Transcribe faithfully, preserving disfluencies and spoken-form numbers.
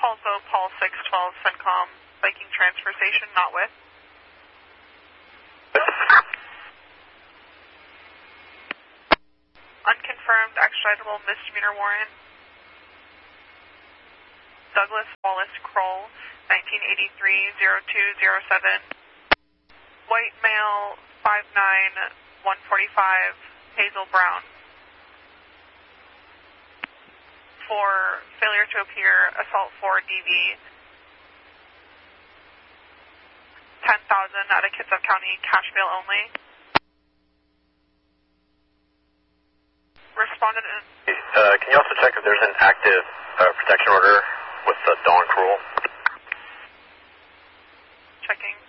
Also, Paul six twelve, CENTCOM, Viking Transfer Station, not with. Unconfirmed extraditable misdemeanor warrant. Douglas Wallace Kroll, nineteen eighty-three oh two oh seven. White male, five nine, one forty-five, Hazel Brown. For failure to appear, assault for D V. ten thousand out of Kitsap County, cash bail only. Responded in... Uh, can you also check if there's an active uh, protection order with the Dawn Cruel? Checking.